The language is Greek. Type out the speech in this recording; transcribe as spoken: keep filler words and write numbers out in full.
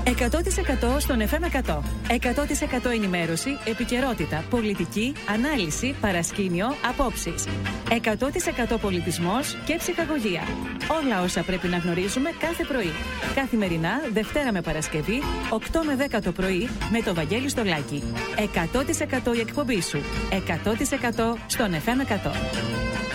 εκατό τοις εκατό στον εφ εμ εκατό. εκατό τοις εκατό ενημέρωση, επικαιρότητα, πολιτική, ανάλυση, παρασκήνιο, απόψεις. εκατό τοις εκατό πολιτισμός και ψυχαγωγία. Όλα όσα πρέπει να γνωρίζουμε κάθε πρωί. Καθημερινά, Δευτέρα με Παρασκευή, οκτώ με δέκα το πρωί, με το Βαγγέλη Στολάκη. εκατό τοις εκατό η εκπομπή σου. εκατό τοις εκατό στον εφ εμ εκατό.